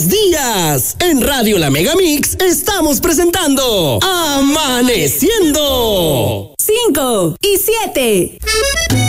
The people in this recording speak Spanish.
buenos días. En Radio La Megamix estamos presentando Amaneciendo. 5 y 7.